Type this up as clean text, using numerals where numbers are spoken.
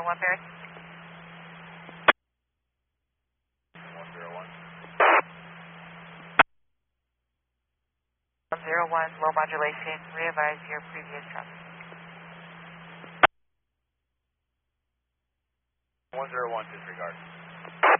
101 Barrett. 101. 101, low modulation. Re-advise your previous traffic. 101, disregard.